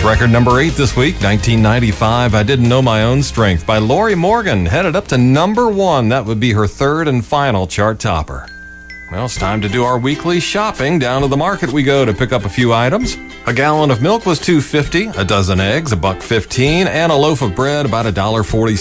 With record number 8 this week, 1995, I Didn't Know My Own Strength by Lori Morgan, headed up to number 1. That would be her third and final chart topper. Well, it's time to do our weekly shopping. Down to the market we go to pick up a few items. A gallon of milk was $2.50, a dozen eggs, $1.15, and a loaf of bread about $1.40.